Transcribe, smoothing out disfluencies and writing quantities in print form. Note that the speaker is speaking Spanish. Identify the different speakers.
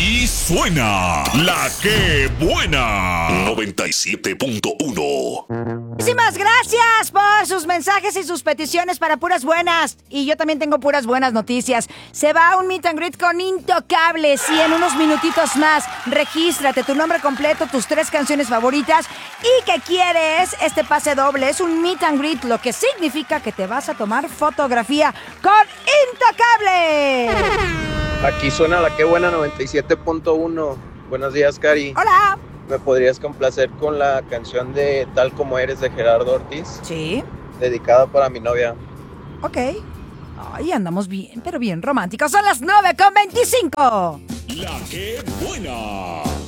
Speaker 1: Y suena la que buena. 97.1.
Speaker 2: Muchísimas gracias por sus mensajes y sus peticiones para puras buenas. Y yo también tengo puras buenas noticias. Se va un meet and greet con Intocables y en unos minutitos más regístrate tu nombre completo, tus 3 canciones favoritas y que quieres este pase doble. Es un meet and greet, lo que significa que te vas a tomar fotografía con Intocables.
Speaker 3: Aquí suena la que buena 97.1. Buenos días, Cari.
Speaker 2: Hola.
Speaker 3: ¿Me podrías complacer con la canción de Tal Como Eres de Gerardo Ortiz?
Speaker 2: Sí.
Speaker 3: Dedicada para mi novia.
Speaker 2: Ok. Ay, andamos bien, pero bien románticos. Son las 9:25.
Speaker 1: La que buena.